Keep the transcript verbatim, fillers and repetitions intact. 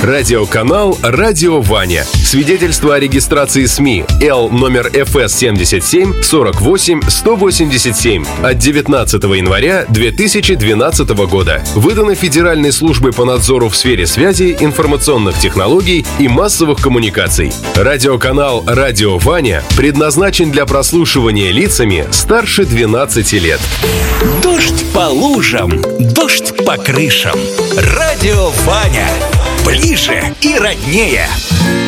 Радиоканал «Радио Ваня». Свидетельство о регистрации СМИ Л номер эф эс семьдесят семь сорок восемь сто восемьдесят семь от девятнадцатого января две тысячи двенадцатого года. Выдано Федеральной службой по надзору в сфере связи, информационных технологий и массовых коммуникаций. Радиоканал «Радио Ваня» предназначен для прослушивания лицами старше двенадцати лет. Дождь по лужам, дождь по крышам. Радио Ваня. Ближе и роднее.